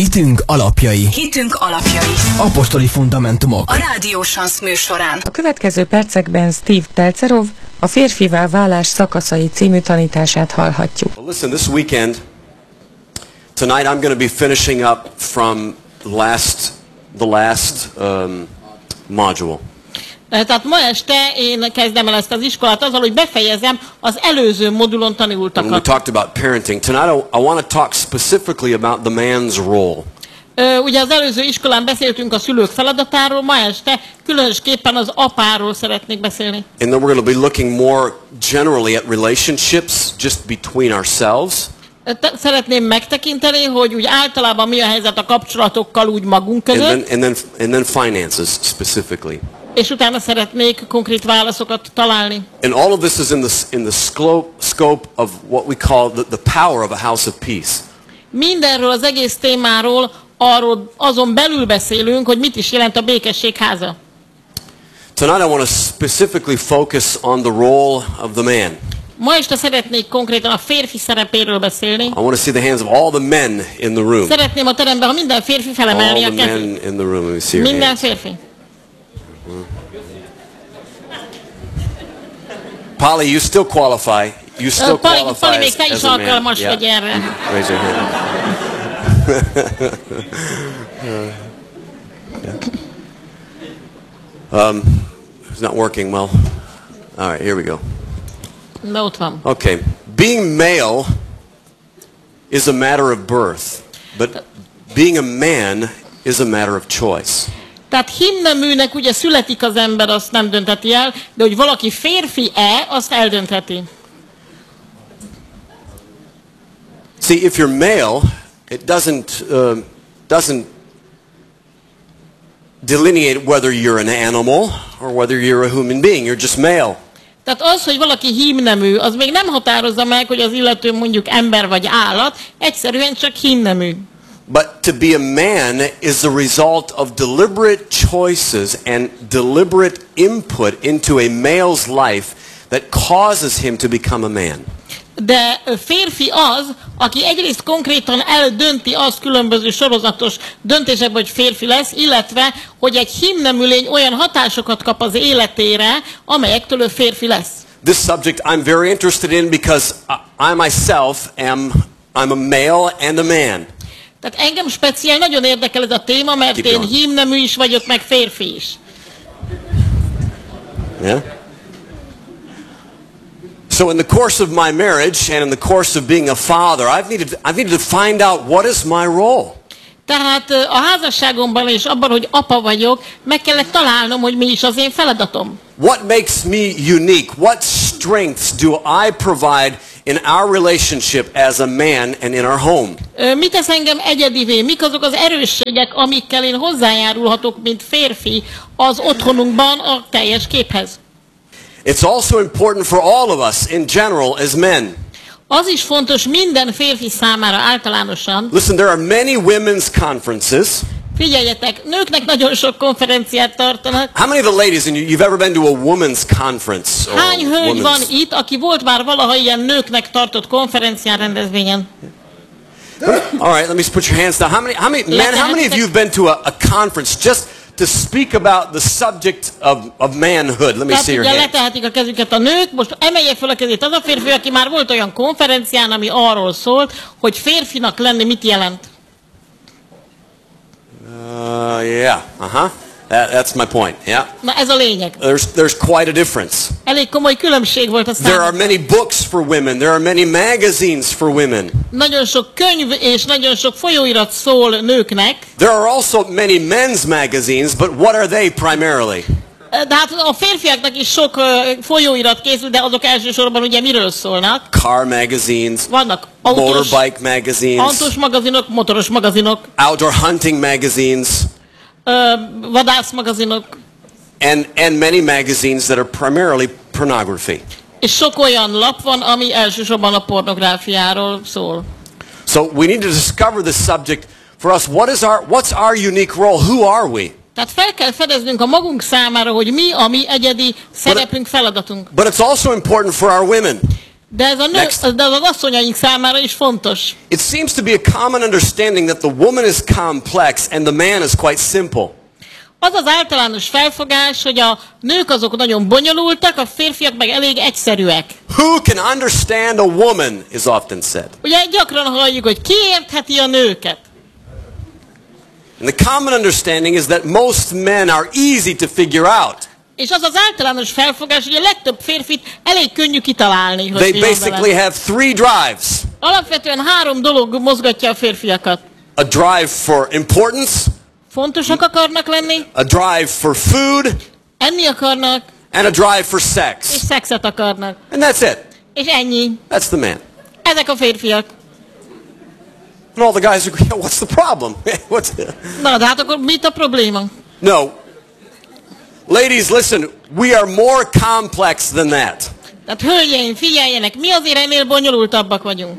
Hitünk alapjai. Hitünk alapjai. Apostoli fundamentumok. A Rádió Sansz műsorán. A következő percekben Steve Telcerov a Férfivá válás szakaszai című tanítását hallhatjuk. Well, listen, this weekend, tonight I'm going to be finishing up from the last module. Tehát ma este én kezdem el ezt az iskolát azzal, hogy befejezem az előző modulon tanultakat. And we talked about parenting. Tonight I want to talk specifically about the man's role. Ugye az előző iskolán beszéltünk a szülők feladatáról, ma este különösképpen az apáról szeretnék beszélni. And then we're going to be looking more generally at relationships just between ourselves. Szeretném megtekinteni, hogy úgy általában mi a helyzet a kapcsolatokkal úgy magunk között. And then finances specifically. És utána szeretnék konkrét válaszokat találni. And all of this is in the scope of what we call the power of a house of peace. Mindenről, az egész témáról, azon belül beszélünk, hogy mit is jelent a békesség háza. Tonight I want to specifically focus on the role of the man. Ma este szeretnék konkrétan a férfi szerepéről beszélni. I want to see the hands of all the men in the room. Szeretném a teremben, ha minden férfi felemelni a kezét. All the men in the room. Let me see your Minden hands. férfi. Polly, you still qualify. You still qualify Polly, még te as is a man. alkalmas vagy erre. Raise your hand. It's not working well. All right, here we go. De ott van. Okay. Being male is a matter of birth, but being a man is a matter of choice. Tehát himneműnek ugye születik az ember, azt nem döntheti el, de hogy valaki férfi-e, azt eldöntheti. See, if you're male, it doesn't delineate whether you're an animal or whether you're a human being. You're just male. Tehát az, hogy valaki himnemű, az még nem határozza meg, hogy az illető mondjuk ember vagy állat, egyszerűen csak himnemű. But to be a man is the result of deliberate choices and deliberate input into a male's life that causes him to become a man. De férfi az, aki egyrészt konkrétan eldönti azt különböző sorozatos döntésekben, hogy férfi lesz, illetve, hogy egy himnemű lény olyan hatásokat kap az életére, amelyektől ő férfi lesz. This subject I'm very interested in because I myself I'm a male and a man. Tehát engem speciál nagyon érdekel ez a téma, mert én himnemű is vagyok, meg férfi is. Yeah? So in the course of my marriage and in the course of being a father, I've needed to find out what is my role. Tehát a házasságomban és abban, hogy apa vagyok, meg kellett találnom, hogy mi is az én feladatom. What makes me unique? What strengths do I provide in our relationship as a man and in our home? Mi tesz engem egyedivé? Mik azok az erősségek, amikkel én hozzájárulhatok, mint férfi az otthonunkban a teljes képhez? It's also important for all of us in general as men. Az is fontos minden férfi számára általánosan. Listen, there are many women's conferences. Figyeljetek, nőknek nagyon sok konferenciát tartanak. How many of the ladies and you've ever been to a women's conference? Hány hölgy van itt, aki volt már valaha ilyen nőknek tartott konferencián, rendezvényen? All right, let me put your hands down. How many of you have been to a conference just to speak about the subject of manhood? Let me see your hands. Letehetik a kezüket a nők, most emelje fel a kezét az a férfi, aki már volt olyan konferencián, ami arról szólt, hogy férfinak lenni mit jelent. Yeah, that's my point. Yeah. Na ez a lényeg. There's quite a difference. Elég komoly különbség volt a számomra. There are many books for women. There are many magazines for women. Nagyon sok könyv és nagyon sok folyóirat szól nőknek. There are also many men's magazines, but what are they primarily? De hát a férfiaknak is sok folyóirat készül, de azok elsősorban ugye miről szólnak? Car magazines. Vannak motorbike magazines. autós magazinok, motoros magazinok. Outdoor hunting magazines. Vadászmagazinok. And many magazines that are primarily pornography. És sok olyan lap van, ami elsősorban a pornográfiáról szól. So we need to discover this subject for us. What's our unique role? Who are we? Tehát fel kell fedeznünk a magunk számára, hogy mi a mi egyedi szerepünk, feladatunk. But it's also important for our women. De ez a nő, de az asszonyaink számára is fontos. It seems to be a common understanding that the woman is complex and the man is quite simple. Az az általános felfogás, hogy a nők azok nagyon bonyolultak, a férfiak meg elég egyszerűek. Who can understand a woman is often said. Ugye gyakran halljuk, hogy ki értheti a nőket. And the common understanding is that most men are easy to figure out. És az az általános felfogás, hogy a legtöbb férfit elég könnyű kitalálni, hogy They mi van basically vele. have 3 drives. Alapvetően 3 dolog mozgatja a férfiakat. A drive for importance, Fontosak akarnak lenni, a drive for food, enni akarnak, and a drive for és sex. szexet akarnak. And that's it. És ennyi. That's the man. Ezek a férfiak. And all the guys agree, "Yeah, what's the problem? Na, de hát akkor mit a probléma? No. Ladies, listen, we are more complex than that. Tehát hölgyeim, figyeljenek, mi azért ennél bonyolultabbak vagyunk.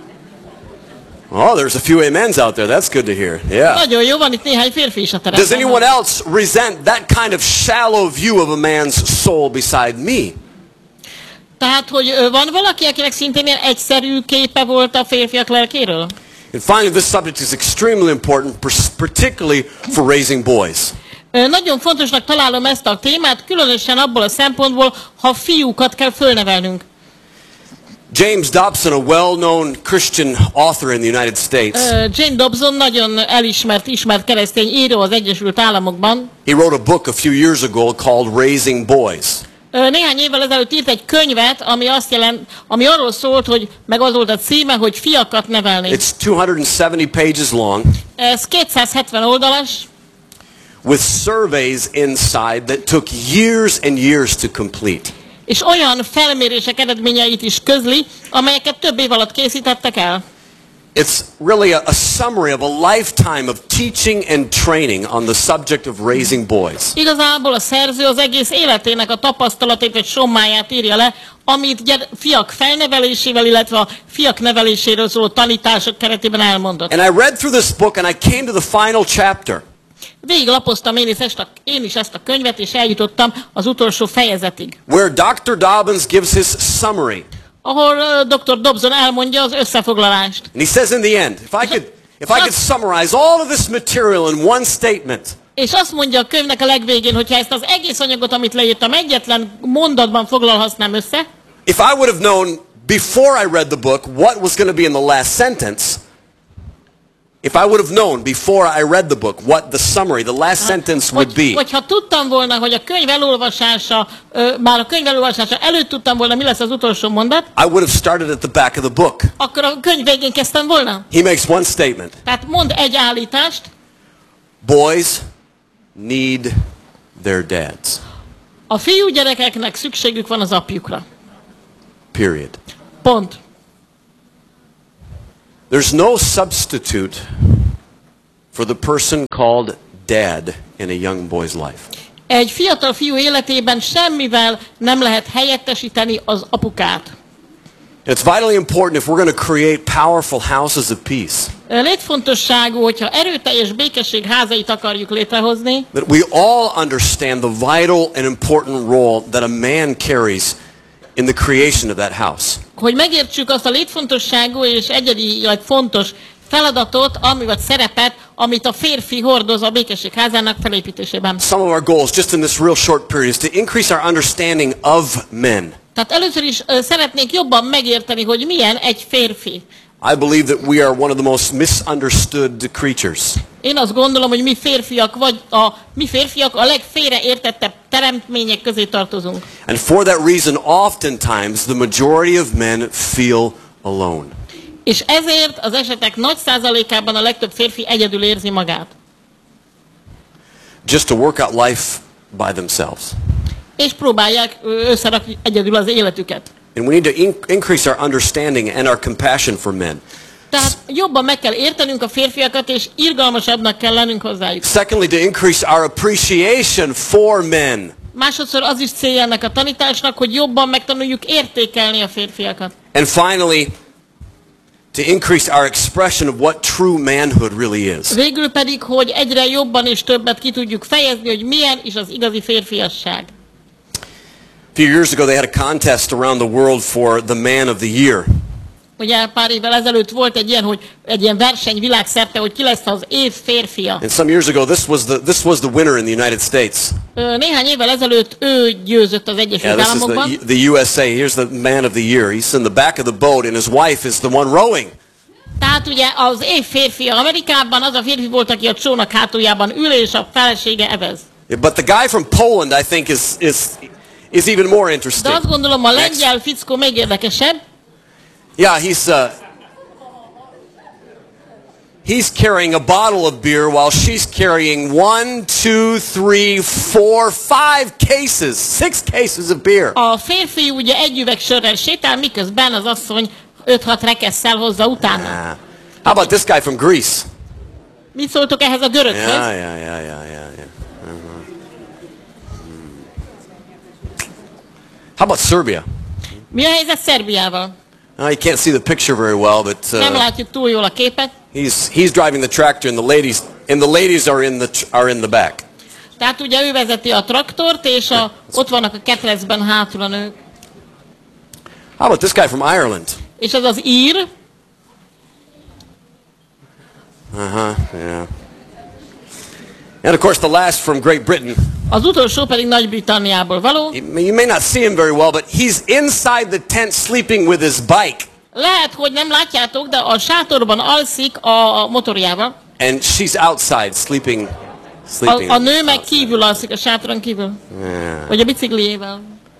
Oh, there's a few amens out there. That's good to hear. Yeah. Nagyon jó, van itt néhány férfi is a Does teremben. anyone else resent that kind of shallow view of a man's soul beside me? Tehát, hogy van valaki, akinek szintén ilyen egyszerű képe volt a férfiak lelkéről? And finally, this subject is extremely important, particularly for raising boys. Nagyon fontosnak találom ezt a témát, különösen abból a szempontból, ha fiúkat kell fölnevelnünk. James Dobson, a well-known Christian author in the United States, Jane Dobson nagyon ismert keresztény író az Egyesült Államokban. he wrote a book a few years ago called Raising Boys. Néhány évvel ezelőtt írt egy könyvet, ami arról szólt, hogy meg az volt a címe, hogy fiakat nevelni. It's 270 pages long, Ez 270 oldalas, with surveys inside that took years and years to complete. és olyan felmérések eredményeit is közli, amelyeket több év alatt készítettek el. It's really a summary of a lifetime of teaching and training on the subject of raising boys. Igazából a szerző az egész életének a tapasztalatét vagy sommáját írja le, amit fiak felnevelésével, illetve a fiak neveléséről szóló tanítások keretében elmondott. And I read through this book and I came to the final chapter. Végiglapoztam én is ezt a könyvet, és eljutottam az utolsó fejezetig, Where Dr. Dobbins gives his summary. ahol Dr. Dobson elmondja az összefoglalást. And he says in the end, if I could summarize all of this material in one statement, És azt mondja a könyvnek a legvégén, hogyha ezt az egész anyagot, amit leírtam, egyetlen mondatban foglalhatnám össze, if I would have known before I read the book what was going to be in the last sentence, if I would have known before I read the book what the summary, the last sentence would be, hogyha tudtam volna, hogy már a könyv elolvasása előtt tudtam volna, mi lesz az utolsó mondat, I would have started at the back of the book. akkor a könyv végén kezdtem volna. He makes one statement. Tehát mond egy állítást, Boys need their dads. a fiúgyerekeknek szükségük van az apjukra. Period. Pont. There's no substitute for the person called dad in a young boy's life. Egy fiatal fiú életében semmivel nem lehet helyettesíteni az apukát. It's vitally important if we're going to create powerful houses of peace, Létfontosságú, hogyha erőteljes békesség házait akarjuk létrehozni, that we all understand the vital and important role that a man carries in the creation of that house. hogy megértsük azt a létfontosságú és egyedileg fontos feladatot, vagy szerepet, amit a férfi hordoz a békesség házának felépítésében. Some of our goals just in this real short period is to increase our understanding of men. Tehát először is szeretnék jobban megérteni, hogy milyen egy férfi. I believe that we are one of the most misunderstood creatures. Én azt gondolom, hogy mi férfiak a legfélreértettebb teremtmények közé tartozunk. And for that reason, oftentimes the majority of men feel alone. És ezért az esetek nagy százalékában a legtöbb férfi egyedül érzi magát. Just to work out life by themselves. És próbálják összerakni egyedül az életüket. And we need to increase our understanding and our compassion for men. Tehát jobban meg kell értenünk a férfiakat, és irgalmasabbnak kell lennünk hozzájuk. Secondly, to increase our appreciation for men. Másodszor az is célja ennek a tanításnak, hogy jobban megtanuljuk értékelni a férfiakat. And finally, to increase our expression of what true manhood really is. Végül pedig, hogy egyre jobban és többet ki tudjuk fejezni, hogy milyen is az igazi férfiasság. few years ago they had a contest around the world for the Man of the Year. Ugye pár évvel ezelőtt volt egy ilyen, hogy egy ilyen verseny világszerte, hogy ki lesz az év férfia. And some years ago this was the winner in the United States. Néhány évvel ezelőtt ő győzött az Egyesült Államokban. This is the USA. Here's the Man of the Year. He's in the back of the boat and his wife is the one rowing. Tehát ugye az év férfia Amerikában az a férfi volt, aki a csónak hátuljában ül, és a felesége evez. Yeah, but the guy from Poland, I think, is even more interesting. De azt gondolom, a lengyel fickó még érdekesebb. Yeah, he's carrying a bottle of beer while she's carrying 1, 2, 3, 4, 5 cases, 6 cases of beer. A férfi ugye egy üveg sörrel sétál, miközben az asszony 5-6 rekesszel hozza utána. How about this guy from Greece? Mit szóltok ehhez a göröghöz? Yeah. How about Serbia? Mi a helyzet Szerbiával? You can't see the picture very well, but Nem látjuk túl jól a képet. he's driving the tractor, and the ladies are in the back. Tehát ugye ő vezeti a traktort, és ott vannak a ketrecben hátul a nők. How about this guy from Ireland? És az az ír. Yeah. And of course the last from Great Britain. Az utolsó pedig Nagy-Britanniából való. You may not see him very well, but he's inside the tent sleeping with his bike. Lehet, hogy nem látjátok, de a sátorban alszik a motorjával. And she's outside sleeping. A nő meg kívül alszik, a sátoron kívül. Yeah. Vagy a bicikliével.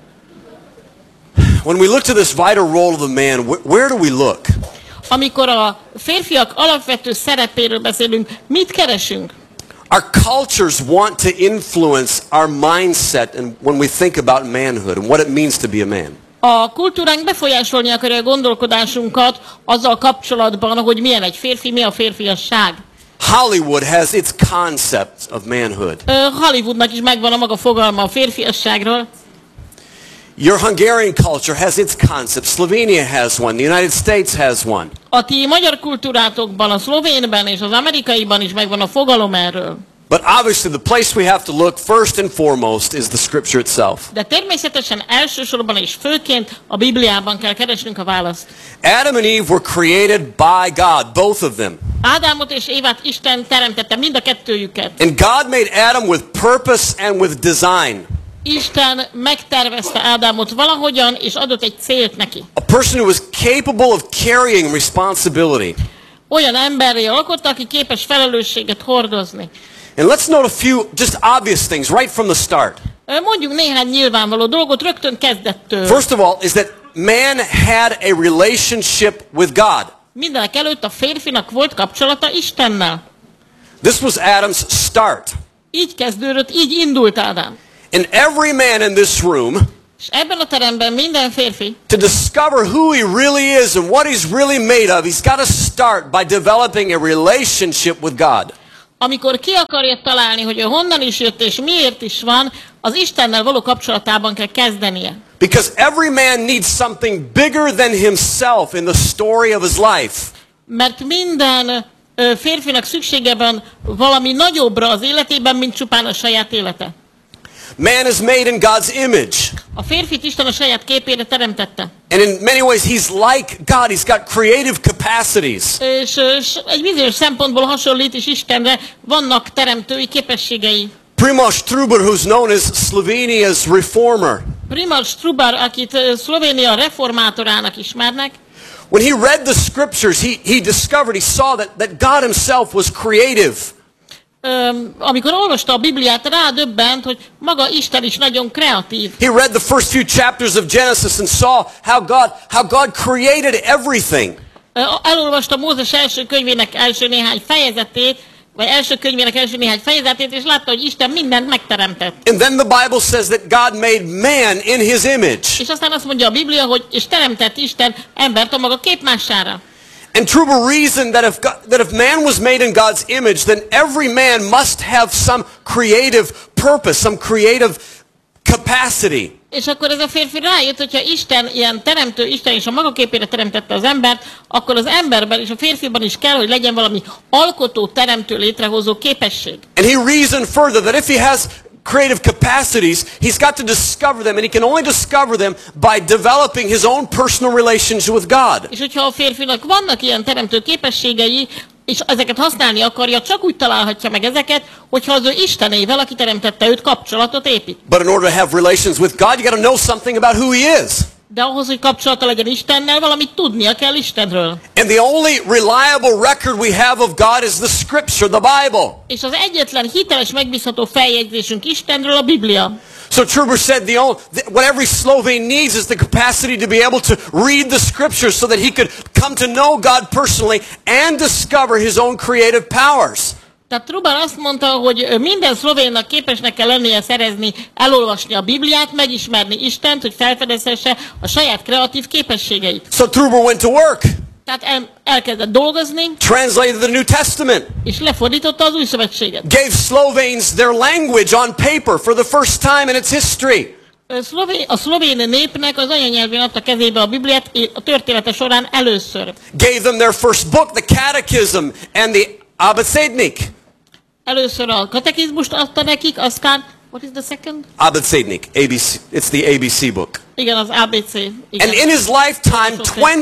When we look to this vital role of the man, where do we look? Amikor a férfiak alapvető szerepéről beszélünk, mit keresünk? Our cultures want to influence our mindset and when we think about manhood and what it means to be a man. A kultúránk befolyásolni akarja a gondolkodásunkat azzal kapcsolatban, hogy milyen egy férfi, mi a férfiasság. Hollywood has its concept of manhood. Hollywoodnak is megvan a maga fogalma a férfiasságról. Your Hungarian culture has its concept. Slovenia has one. The United States has one. A ti magyar kultúrátokban, a szlovénben és az amerikaiban is megvan a fogalom erről. But obviously the place we have to look first and foremost is the scripture itself. De természetesen elsősorban és főként a Bibliában kell keresnünk a választ. Adam and Eve were created by God, both of them. Ádámot és Évát Isten teremtette, mind a kettőjüket. And God made Adam with purpose and with design. Isten megtervezte Ádámot valahogyan, és adott egy célt neki. A person who was capable of carrying responsibility. Olyan emberré alkotta, aki képes felelősséget hordozni. And let's note a few just obvious things right from the start. Mondjuk néhány nyilvánvaló dolgot rögtön kezdettől. First of all is that man had a relationship with God. Mindenek előtt a férfinak volt kapcsolata Istennel. This was Adam's start. Így kezdődött, így indult Ádám. And every man in this room, és ebben a teremben minden férfi, to discover who he really is and what he's really made of, he's got to start by developing a relationship with God. Amikor ki akarja találni, hogy ő honnan is jött és miért is van, az Istennel való kapcsolatában kell kezdenie. Because every man needs something bigger than himself in the story of his life. Mert minden férfinak szüksége van valami nagyobbra az életében, mint csupán a saját élete. Man is made in God's image. A férfit Isten a saját képére teremtette. And in many ways he's like God. He's got creative capacities. És egy bizonyos szempontból hasonlít is Istenre, vannak teremtői képességei. Primož Trubar, who's known as Slovenia's reformer. Primož Trubar, akit Szlovénia reformátorának ismernek. When he read the scriptures, he discovered, he saw that God himself was creative. Amikor olvasta a Bibliát, rádöbbent, hogy maga Isten is nagyon kreatív. He read the first few chapters of Genesis and saw how God created everything. Elolvasta Mózes első könyvének első néhány fejezetét, vagy első könyvének első néhány fejezetét, és látta, hogy Isten mindent megteremtett. And then the Bible says that God made man in his image. És aztán azt mondja a Biblia, hogy és teremtett Isten embert a maga képmására. And Truba reasoned that if man was made in God's image, then every man must have some creative purpose, some creative capacity. És akkor ez a férfi rájött, hogyha Isten ilyen teremtő, Isten is a maga képére teremtette az embert, akkor az emberben és a férfiban is kell, hogy legyen valami alkotó, teremtő, létrehozó képesség. And he reasoned further that if he has creative capacities, he's got to discover them, and he can only discover them by developing his own personal relationship with God. És hogyha a férfinak vannak ilyen teremtő képességei, és ezeket használni akarja, csak úgy találhatja meg ezeket, hogyha az ő Istenével, aki teremtette őt, kapcsolatot épít. But in order to have relations with God, you got to know something about who he is. De ahhoz, hogy kapcsolata legyen Istennel, valamit tudnia kell Istenről. And the only reliable record we have of God is the Scripture, the Bible. És az egyetlen hiteles, megbízható feljegyzésünk Istenről a Biblia. So Truber said what every Slovene needs is the capacity to be able to read the Scriptures so that he could come to know God personally and discover his own creative powers. Tehát Truban azt mondta, hogy minden szlovénnak képesnek kell lennie szerezni, elolvasni a Bibliát, megismerni Istent, hogy felfedezhesse a saját kreatív képességeit. So Truber went to work. Tehát elkezdett dolgozni, Translated the New Testament. és lefordította az Új Szövetséget. Gave Slovenes their language on paper for the first time in its history. A szlovén népnek az anyanyelvén adta kezébe a Bibliát a története során először. Gave them their first book, the Catechism and the Abecednik. Először a katekizmust adta nekik, aztán, what is the second? Abecednik, ABC. It's the ABC book. Igen, az ABC. Igen. And in his lifetime,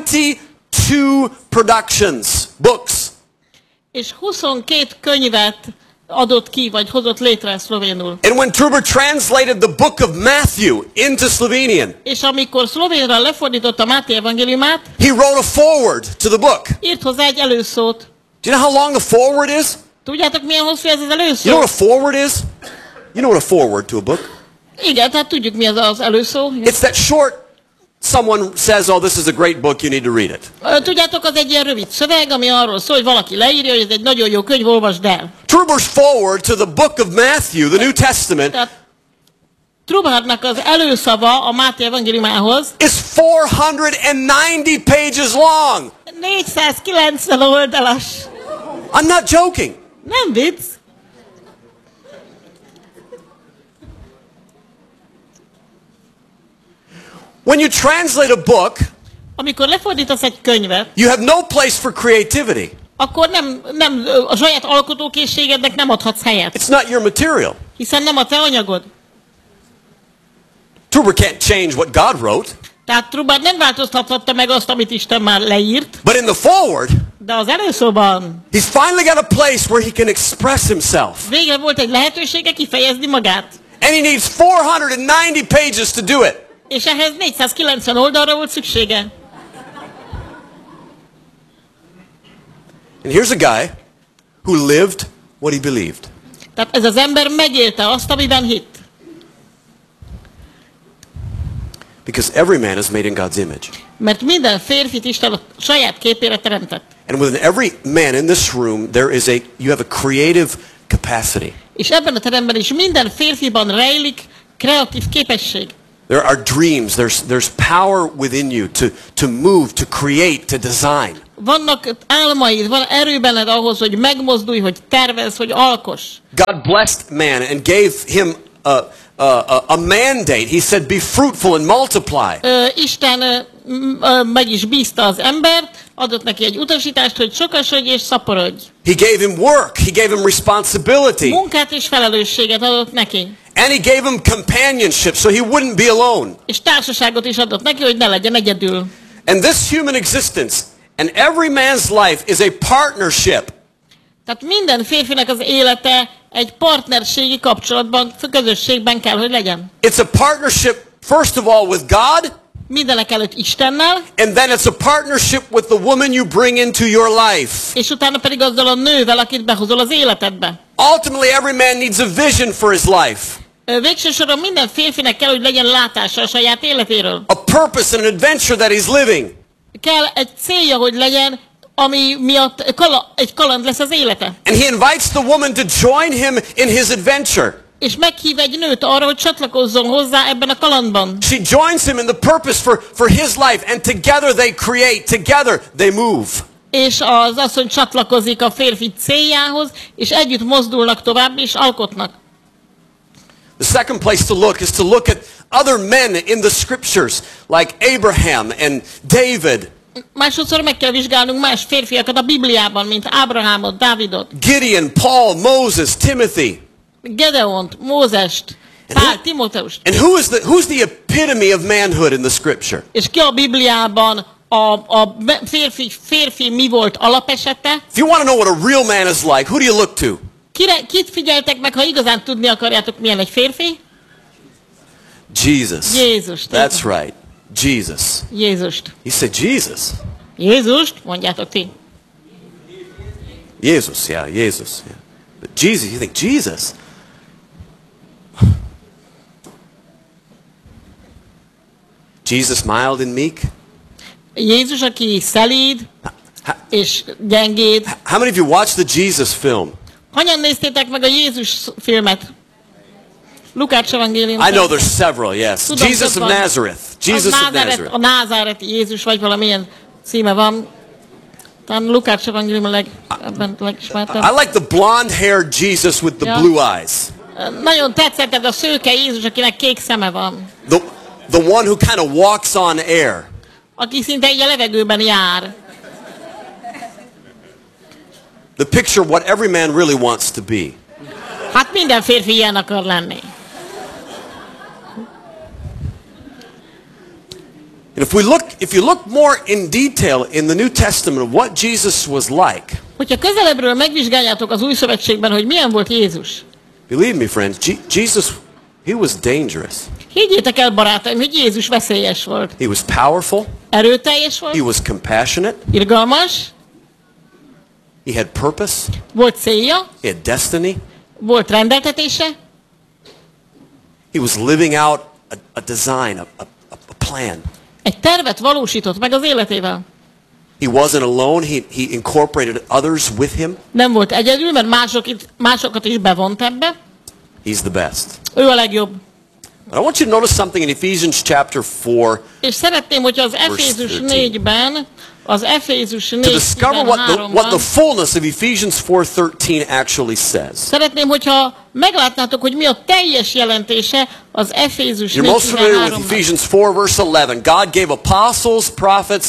22 productions, books. És 22 könyvet adott ki, vagy hozott létre szlovénul. And when Truber translated the book of Matthew into Slovenian, És amikor szlovénra lefordította Máté evangéliumát, he wrote a foreword to the book. írt hozzá egy előszót. Do you know how long the foreword is? Tudjátok, milyen hosszú ez az előszó? You know what a foreword is? You know what a foreword to a book? Igen, tehát tudjuk, mi az előszó. It's that short, someone says, oh, this is a great book, you need to read it. Tudjátok, az egy ilyen rövid szöveg, ami arról szól, hogy valaki leírja, hogy ez egy nagyon jó könyv, olvasd el. Truber's foreword to the book of Matthew, the New Testament, Tehát Trubernak az előszava a Máté evangéliumához is 490 pages long. 490 oldalas. I'm not joking. Nem vicc. When you translate a book, Amikor lefordítasz egy könyvet, you have no place for creativity. akkor nem a saját alkotókészségednek nem adhatsz helyet, It's not your material. hiszen nem a te anyagod. Truber can't change what God wrote, Tehát Truber nem változtathatta meg azt, amit Isten már leírt, but in the foreword, de az előszóban he's finally got a place where he can express himself. végre volt egy lehetősége kifejezni magát. And he needs 490 pages to do it. És ehhez 490 oldalra volt szüksége. And here's a guy who lived what he believed. Tehát ez az ember megélte azt, amiben hitt. Because every man is made in God's image. Mert minden férfit Isten a saját képére teremtett. And within every man in this room, you have a creative capacity. És ebben a teremben is minden férfiban rejlik kreatív képesség. There are dreams, there's power within you to move, to create, to design. Vannak álmaid, van erő benned ahhoz, hogy megmozdulj, hogy tervezz, hogy alkoss. God blessed man and gave him a mandate. He said, be fruitful and multiply. Isten meg is bízta az embert, adott neki egy utasítást, hogy sokasodj és szaporodj. He gave him work. He gave him responsibility. Munkát és felelősséget adott neki. And he gave him companionship so he wouldn't be alone. És társaságot is adott neki, hogy ne legyen egyedül. And this human existence and every man's life is a partnership. Tehát minden férfinek az élete egy partnerségi kapcsolatban, közösségben kell, hogy legyen. It's a partnership, first of all, with God. Mindenek előtt Istennel. And then it's a partnership with the woman you bring into your life. És utána pedig azzal a nővel, akit behozol az életedbe. Ultimately, every man needs a vision for his life. Végső soron minden férfinek kell, hogy legyen látása a saját életéről. A purpose and an adventure that he's living. Kell egy célja, hogy legyen, ami miatt egy kaland lesz az élete. And he invites the woman to join him in his adventure. És meghív egy nőt arra, hogy csatlakozzon hozzá ebben a kalandban. She joins him in the purpose for his life, and together they create, together they move. És az asszony csatlakozik a férfi céljához, és együtt mozdulnak tovább, és alkotnak. The second place to look is to look at other men in the scriptures, like Abraham and David. Másodszor meg kell vizsgálnunk más férfiakat a Bibliában, mint Ábrahámot, Dávidot. Gideon, Paul, Moses, Timothy. Gedeont, Mózest, Pál, Timóteust. And who's the epitome of manhood in the scripture? És ki a Bibliában a férfi mi volt alapesete? If you want to know what a real man is like, who do you look to? Kit figyeltek meg, ha igazán tudni akarjátok, milyen egy férfi? Jesus. Jézust. That's right. Jesus. Jézust. You said Jesus. Jézust, mondjátok ti. Jesus, yeah, Jesus. Yeah. But Jesus, you think Jesus? Jesus mild and meek? Jézus, aki szelíd és gyengéd. How many of you watched the Jesus film? Hanyan néztétek meg a Jézus filmet? Lukács evangélium. I know there's several, yes. Tudom, Jesus of Nazareth. Jesus of Nazareth. A názáreti Jézus, vagy valamilyen címe van. Talán Lukács evangélium ebben legismertebb. I like the blonde-haired Jesus with the blue eyes. Nagyon tetszett ez a szőke Jézus, akinek kék szeme van. The one who kind of walks on air. Aki szinte egy a levegőben jár. The picture of what every man really wants to be. Hát minden férfi ilyen akar lenni. And if you look more in detail in the New Testament of what Jesus was like. Hogyha közelebbről megvizsgáljátok az Új Szövetségben, hogy milyen volt Jézus. Believe me, friends, Jesus, he was dangerous. Higgyétek el, barátaim, hogy Jézus veszélyes volt. He was powerful. Erőteljes volt. He was compassionate. Irgalmas. He had purpose. Volt célja. He had destiny. Volt rendeltetése. He was living out a design, a plan. Egy tervet valósított meg az életével. He wasn't alone. He incorporated others with him. Nem volt egyedül, mert másokat is bevont ebbe. He's the best. Ő a legjobb. But I want you to notice something in Ephesians chapter 4. És szeretném, hogyha az Efézus 4-ben, az Efézus 4:13-ban to discover what the fullness of Ephesians 4:13 actually says. Szeretném, hogyha meglátnátok, hogy mi a teljes jelentése az Efézus 4:13-ban. You're most familiar with Ephesians 4 verse 11. God gave apostles, prophets,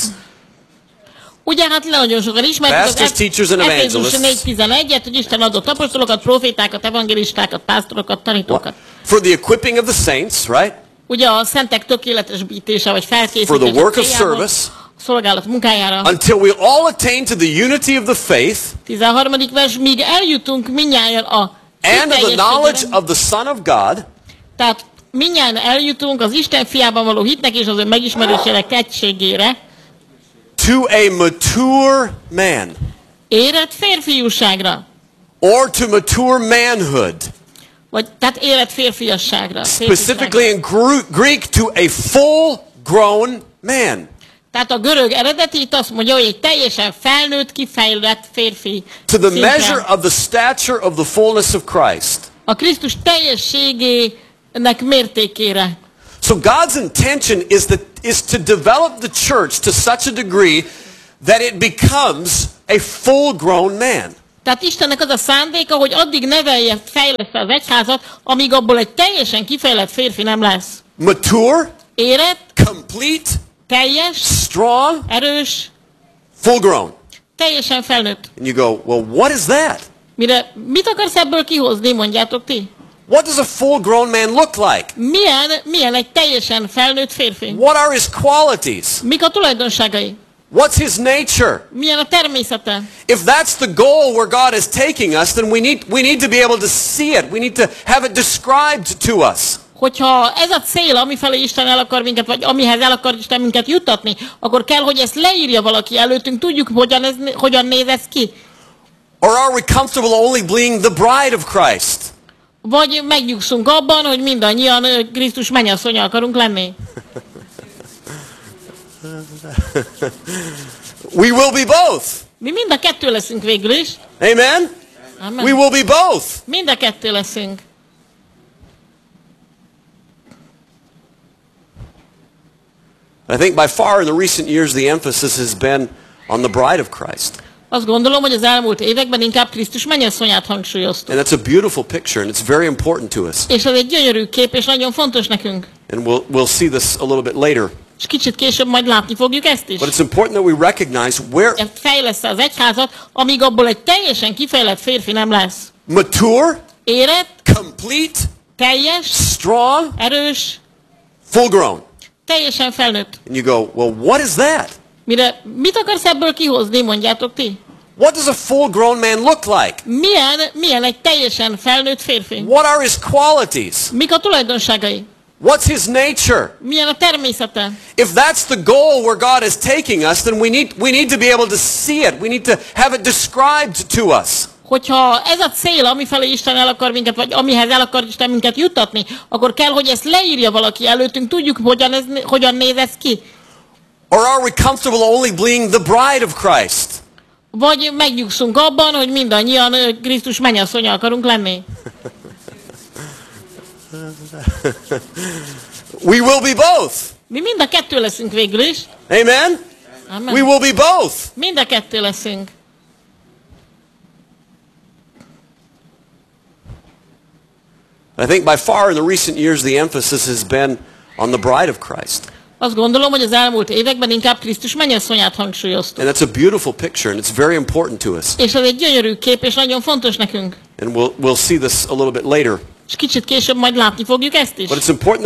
ugye hát nagyon sokan ismerjük pastors, teachers and Efézus evangelists. 4:11-et, hogy Isten adott apostolokat, profétákat, evangélistákat, pásztorokat, tanítókat. For the equipping of the saints, right? Ugye a szentek tökéletesítése vagy For the felkészítése work of céljából, service. szolgálat munkájára. Until we all attain to the unity of the faith 13. vers, míg eljutunk minnyáján a and of the knowledge of the Son of God, tehát minnyáján eljutunk az Isten fiában való hitnek és az ő megismerésének egységére. to a mature man. Érett férfiúságra. Or to mature manhood. Vagy, tehát érett férfiasságra. Specifically in Greek, to a full-grown man. Tehát a görög eredeti itt azt mondja, hogy egy teljesen felnőtt, kifejlett férfi. To the measure of the stature of the fullness of Christ. A Krisztus teljességének mértékére. So God's intention is to develop the church to such a degree that it becomes a full-grown man. Tehát Istennek az a szándéka, hogy addig nevelje, fejleszte az egyházat, amíg abból egy teljesen kifejlett férfi nem lesz. Mature, érett, complete, teljes, strong, erős, full-grown. teljesen felnőtt. And you go, well, what is that? Mit akarsz ebből kihozni, mondjátok ti? What does a full-grown man look like? Milyen egy teljesen felnőtt férfi? What are his qualities? Mik a tulajdonságai? What's his nature? Milyen a természete? If that's the goal where God is taking us, then we need to be able to see it. We need to have it described to us. Hogyha ez a cél, amifelé Isten el akar minket, vagy amihez el akar Isten minket juttatni, akkor kell, hogy ezt leírja valaki előttünk, tudjuk, hogyan néz ez ki. Or are we comfortable only being the bride of Christ? Vagy megnyugszunk abban, hogy mindannyian Krisztus mennyasszonya akarunk lenni. We will be both. Mi mind a kettő leszünk végül is. Amen? Amen. We will be both. Mind a kettő leszünk. I think by far in the recent years the emphasis has been on the bride of Christ. Azt gondolom, hogy az elmúlt években inkább Krisztus mennyasszonyát hangsúlyoztuk. And that's a beautiful picture and it's very important to us. És ez egy gyönyörű kép, és nagyon fontos nekünk. And we'll see this a little bit later. És kicsit később majd látni fogjuk ezt is. But it's important that we recognize where fejleszte az egyházat, amíg abból egy teljesen kifejlett férfi nem lesz. mature, érett, complete, teljes, strong, erős, full grown. teljesen felnőtt. And you go, well, what is that? Mit akarsz ebből kihozni, mondjátok ti? What does a full grown man look like? Milyen egy teljesen felnőtt férfi? What are his qualities? Mik a tulajdonságai? What's his nature? Milyen a természete? If that's the goal where God is taking us, then we need to be able to see it. We need to have it described to us. Hogyha ez a cél, amifelé Isten el akar minket, vagy amihez el akar Isten minket juttatni, akkor kell, hogy ezt leírja valaki előttünk, tudjuk, hogyan néz ez ki. Or are we comfortable only being the bride of Christ? Vagy megnyugszunk abban, hogy mindannyian Krisztus mennyasszonya akarunk lenni. We will be both. Mi mind a kettő leszünk végül is. Amen? Amen. We will be both. Mind a kettő leszünk. I think by far in the recent years the emphasis has been on the bride of Christ. Azt gondolom, hogy az elmúlt években inkább Krisztus mennyasszonyát hangsúlyoztuk. And that's a beautiful picture and it's very important to us. És ez egy gyönyörű kép, és nagyon fontos nekünk. And we'll see this a little bit later. És kicsit később majd látni fogjuk ezt is. But it's important